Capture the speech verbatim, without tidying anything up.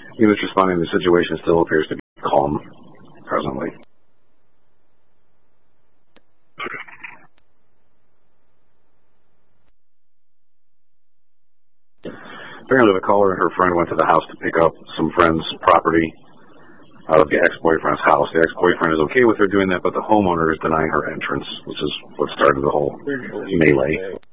He was responding, the situation still appears to be calm presently. Apparently the caller and her friend went to the house to pick up some friend's property out of the ex-boyfriend's house. The ex-boyfriend is okay with her doing that, but the homeowner is denying her entrance, which is what started the whole melee.